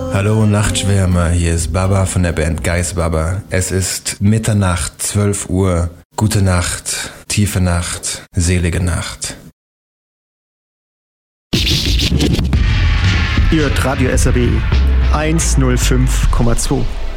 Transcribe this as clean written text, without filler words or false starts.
Hallo Nachtschwärmer, hier ist Baba von der Band Geist Baba. Es ist Mitternacht, 12 Uhr. Gute Nacht, tiefe Nacht, selige Nacht. Ihr hört Radio SRB 105,2.